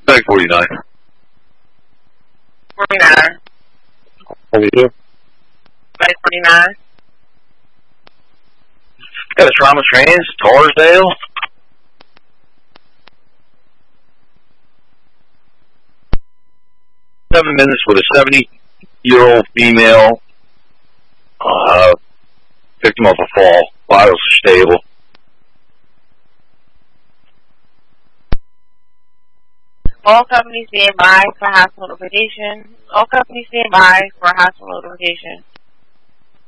Tag 49. 49. 42. Tag 49. Got a trauma trans, Torresdale. Seven minutes with a 70-year-old female. Victim of a fall. Vitals are stable. All companies stand by for hospital notification. All companies stand by for hospital notification.